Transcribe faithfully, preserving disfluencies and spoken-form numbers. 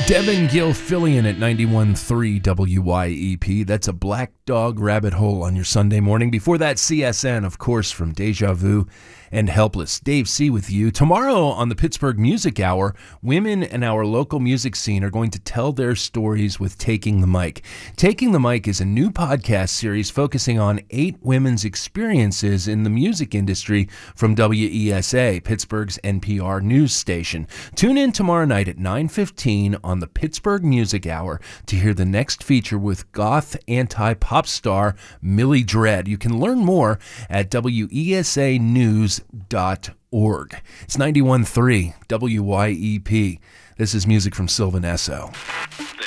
Devin Gilfillian at ninety-one point three W Y E P. That's a Black Dog Rabbit Hole on your Sunday morning. Before that, C S N, of course, from Deja Vu and Helpless. Dave C. with you. Tomorrow on the Pittsburgh Music Hour, women in our local music scene are going to tell their stories with Taking the Mic. Taking the Mic is a new podcast series focusing on eight women's experiences in the music industry from W E S A, Pittsburgh's N P R news station. Tune in tomorrow night at nine fifteen on the Pittsburgh Music Hour to hear the next feature with goth anti-pop star Millie Dread. You can learn more at W E S A news dot org. It's ninety-one point three W Y E P. This is music from Sylvan Esso.